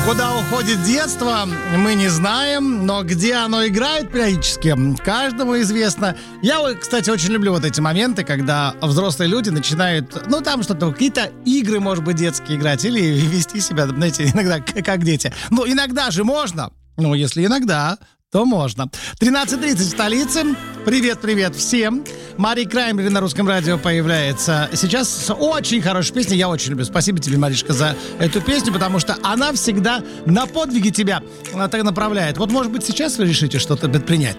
Куда уходит детство, мы не знаем, но где оно играет периодически, каждому известно. Я, кстати, очень люблю вот эти моменты, когда взрослые люди начинают, ну, там что-то, какие-то игры, может быть, детские играть, или вести себя, знаете, иногда как дети. Ну, иногда же можно, ну, если иногда, то можно. 13:30 в столице. Привет всем. Мари Краймбрери на Русском радио появляется сейчас с очень хорошей песней. Я очень люблю. Спасибо тебе, Маришка, за эту песню, потому что она всегда на подвиги тебя так направляет. Вот, может быть, сейчас вы решите что-то предпринять.